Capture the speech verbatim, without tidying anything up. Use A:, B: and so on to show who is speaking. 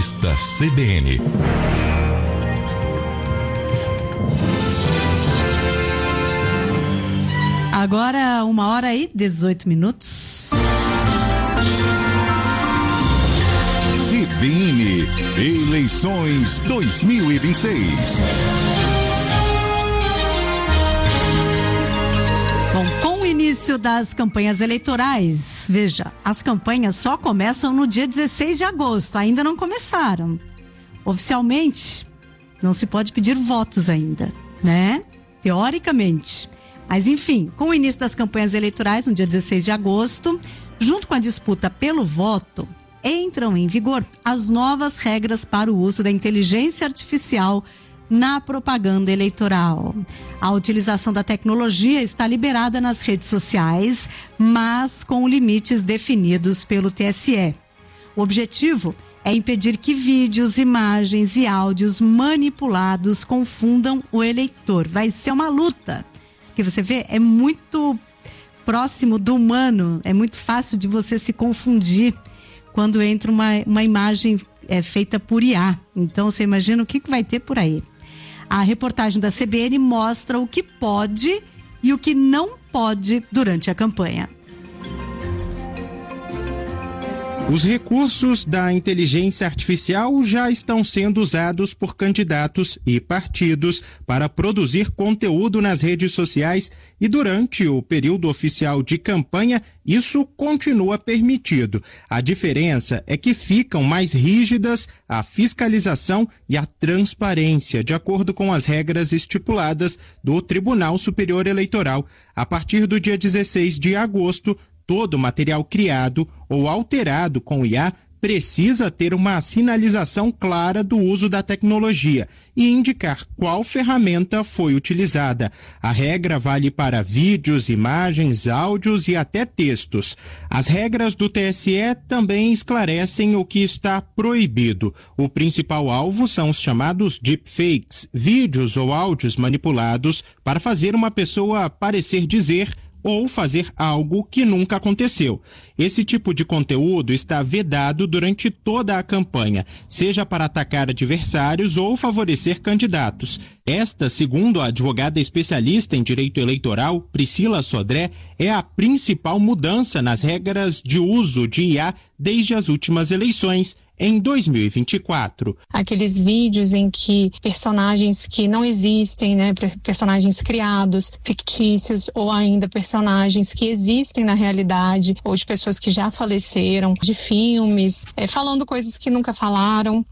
A: Revista C B N.
B: Agora, uma hora e dezoito minutos.
A: C B N Eleições dois mil e vinte e seis.
B: Bom, com o início das campanhas eleitorais, veja, as campanhas só começam no dia dezesseis de agosto, ainda não começaram. Oficialmente, não se pode pedir votos ainda, né? Teoricamente. Mas, enfim, com o início das campanhas eleitorais, no dia dezesseis de agosto, junto com a disputa pelo voto, entram em vigor as novas regras para o uso da inteligência artificial na propaganda eleitoral. A utilização da tecnologia está liberada nas redes sociais, mas com limites definidos pelo T S E. O objetivo é impedir que vídeos, imagens e áudios manipulados confundam o eleitor. Vai ser uma luta. Que você vê, é muito próximo do humano, é muito fácil de você se confundir quando entra uma, uma imagem é, feita por I A. Então, você imagina o que, que vai ter por aí. A reportagem da C B N mostra o que pode e o que não pode durante a campanha.
C: Os recursos da inteligência artificial já estão sendo usados por candidatos e partidos para produzir conteúdo nas redes sociais e durante o período oficial de campanha isso continua permitido. A diferença é que ficam mais rígidas a fiscalização e a transparência, de acordo com as regras estipuladas do Tribunal Superior Eleitoral. A partir do dia dezesseis de agosto, todo material criado ou alterado com I A precisa ter uma sinalização clara do uso da tecnologia e indicar qual ferramenta foi utilizada. A regra vale para vídeos, imagens, áudios e até textos. As regras do T S E também esclarecem o que está proibido. O principal alvo são os chamados deepfakes, vídeos ou áudios manipulados para fazer uma pessoa parecer dizer ou fazer algo que nunca aconteceu. Esse tipo de conteúdo está vedado durante toda a campanha, seja para atacar adversários ou favorecer candidatos. Esta, segundo a advogada especialista em direito eleitoral, Priscila Sodré, é a principal mudança nas regras de uso de I A desde as últimas eleições em dois mil e vinte e quatro.
D: Aqueles vídeos em que personagens que não existem, né, personagens criados, fictícios, ou ainda personagens que existem na realidade, ou de pessoas que já faleceram, de filmes, é, falando coisas que nunca falaram.